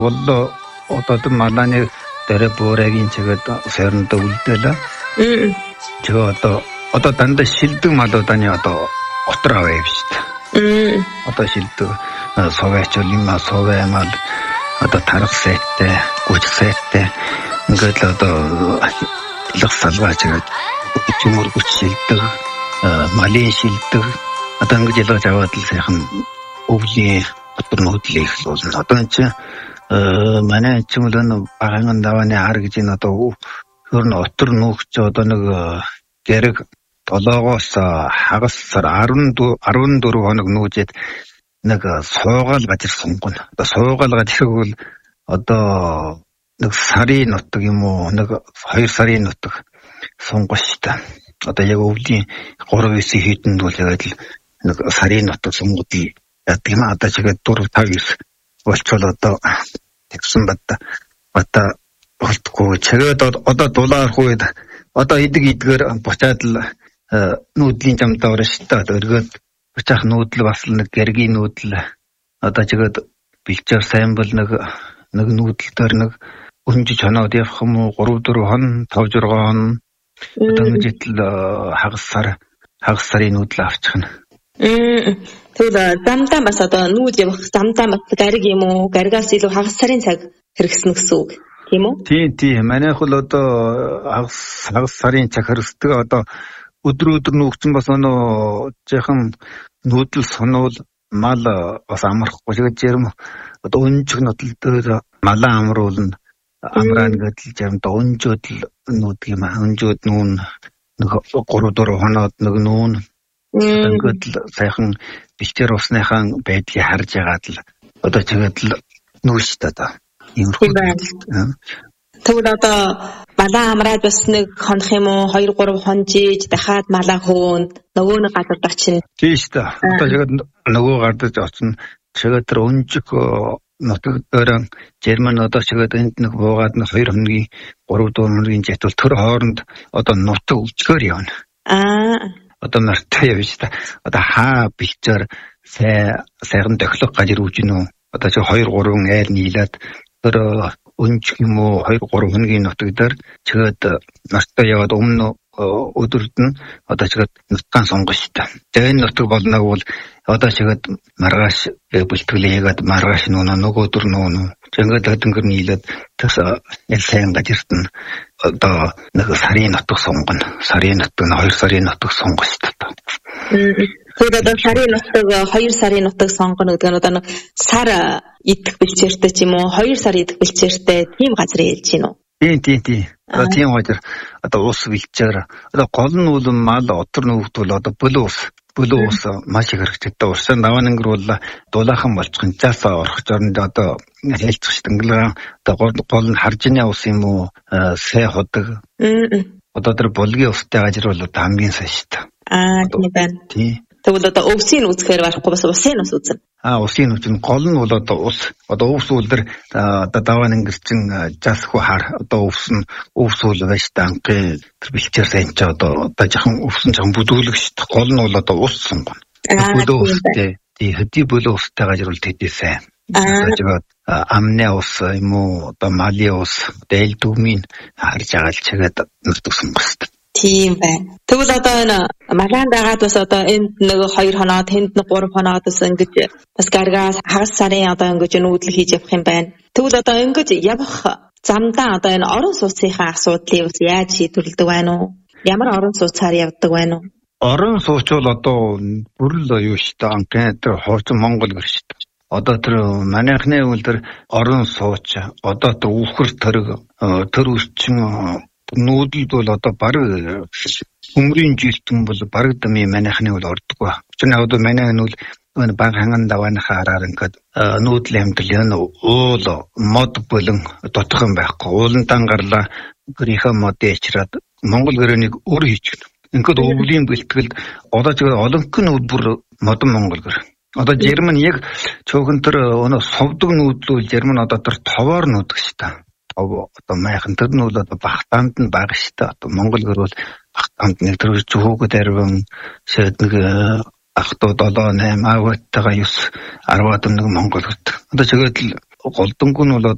Боллоо одоо малааны дээр буурайгийн чигээд сойрондоо үлдээлээ. Тэгээ одоо дандаа шилдэг малууданы одоо отор аваа юм шүү дээ. Одоо шилдэг соваач юм соваа мал одоо тарах сайтай, гүч сайтай ингээд л одоо илх салгаач гэдэг чимэр гүч шилдэг, малын шилдэг одоо ингэж ялгаж аваад л сайхан өвлийн отор нуудлыг их болно. Одоо энэ чинь манай чимэлэн багаан давааны ар гэж энэ одоо хөрн отор нуугч одоо нэг гэрэг 7-оос хагас сар 14 хоног нүүжээд нэг суугаал гажир сонгоно. Одоо суугаал гажир бол одоо нэг сарын нутаг юм уу нэг 2 сарын нутаг сонгош та. Одоо яг өвлийн 3-9 хэдэн бол яг л нэг сарын нутаг сонгодгийг яадаг юм. Одоо чигээ 4-5 болчвол одоо тэгсэн бата болтгүй. Чигээд одоо дулаарх үед одоо идгээр буцаад л нүүдлийн жамдаа орно шүү дээ. Өргөд буцаах нүүдэл бас нэг гэргийн нүүдэл. Одоо чигээд бэлчээр сайн бол нэг нүүдэл дээр нэг өнжиж хоноод явах юм уу 3-4 хон 5-6 хон одоо мэжил хагас сарын нүүдэл авчихна. Тэгвэл замдаа бас одоо нүүд явах замдаа бас гариг юм уу? Гаригаас илүү хагас сарын цаг хэрэгснэ гэсэн үг тийм үү? Тийм. Манайх бол одоо хагас сарын цаг хэрэгсдэг. Одоо өдөр нүүгчэн бас өнөө жаахан нүүдэл сонвол мал бас амархгүй тэгээд жирм одоо өнжиг нотол дээр малаа амруулна. Амраан гэдэл жамд өнжөөд нүүд юм аа. Өнжөөд нүүн нэг 3-4 хоноод нэг нүүн ингээд л сайхан бэлчээр усныхаа байдлыг харж ягаад л одоо тэгээд л нүүш та. Тэгвэл одоо малаа амраад бас нэг хонох юм уу 2-3 хонжиж дахиад малаа хөөнд нөгөө нэг газар очино. Тийм шүү дээ. Одоо тэгээд нөгөө гардаж очино. Тэгээд тэр өнжиг нутаг дээр Герман одоо тэгээд энд нэг буугаад нэг 2 хоногийн 3-4 хоногийн житвэл тэр хооронд одоо нутаг өвчгөр явна. Одоо нартай явж та. Одоо хаа бэлчээр сайхан тохилог гажир үүжин үү? Одоо чи 2-3 айл нийлээд тэр өнжих юм уу 2-3 хоногийн нутаг дээр чигээд нартай яваад өмнө өдөрт нь одоо чигээд нутгаан сонгош та. Тэгээ энэ нутаг болног бол одоо чигээд маргааш бэлтгэлээгээд маргааш нөгөө өдөр нүүн. Ингээд тэнгэр нийлээд тэс сайн гажирт нь одоо нэг сарын нутаг сонгоно. Сарын нутаг нь 2 сарын нутаг сонгош та. Тэгээд одоо сарын нутаг 2 сарын нутаг сонгоно гэдэг нь одоо нэг сар идэх бэлчээртэй ч юм уу 2 сар идэх бэлчээртэй тийм газар хэлж гин үү? Тийм. Одоо тийм газар одоо ус бэлчээр одоо гол нь бол мал отор нүүгдвэл одоо бүлүү ус маш их хэрэгтэй. Урсан даван ангир бол дулаахан болчих нь цаасаа орох зорнд одоо хэлцэх штэнгэлэн одоо гол нь харжны ус юм уу сай ходог. Одоо тэр булгийн устай газар бол одоо хамгийн сайн шүү дээ. Тийм байна. Тийм. Тэгвэл одоо өвсийн үзэхээр барахгүй бас усын ус үзнэ. Усын ус нь гол нь бол одоо ус. Одоо өвс үлдэр одоо даван ангирчин жасхуу хар одоо өвс үл байж та анхны тэр бэлчээр сайн ч одоо жахан өвсөн жахан бүдүүлэг шүү дээ. Гол нь бол одоо ус сонгоно. Бүлүү устэй. Тийм хэдий бүлүү устай газар бол тэдээсэн. Тэгээд амны ус юм уу одоо малын ус дээл дүмийн харж агаал чигээд нутаг сонгосон. Тийм байна. Тэгвэл одоо энэ малаан дагаад бас одоо энд нэг 2 хоноод тэнд нэг 3 хоноод бас ингэж бас гаргаас хагас сарын одоо ингэж нүүдэл хийж явах юм байна. Тэгвэл одоо ингэж явах замдаа одоо энэ орон сууцынхаа асуудлыг бас яаж шийдвэрлэдэг байна уу? Ямар орон сууцаар явдаг байна уу? Орон сууц бол одоо бүрл юу шүү дээ. Анхны тэр хуучин Монгол гэр шүү дээ. Одоо тэр манайхны үйл тэр орон сууц одоо тэр үхэр тэр үрчин нүүдэлд бол одоо баг өмрийн жилтэн бол баг дами манайхны бол ордоггүй. Учир нь одоо манай нүүл баг ханган давааныхаа араар ингээд нүүдэл амтал яна уул мод болон дотох юм байхгүй. Уулантан гарлаа гэрийнхээ модыг ичраад Монгол гэрээнийг өөр хийчихнэ. Ингээд өвлийн бэлтгэлд одоо ч олонх нь бүр модон Монгол гэр. Одоо Герман яг цөөхөн тэр өнөө совдог нүүдлүүл Герман одоо тэр товоор нүүдэг шүү дээ. Одоо майхан тэр нь бол одоо багтаанд нь бага шүү дээ. Одоо Монгол гэр бол багтаанд нэг тэр зөвхөд арван шэд нэг ахтуу 7-8 аавтайгаа 9 10-аад нэг Монгол гэр. Одоо чигээд л голдонгүй нь бол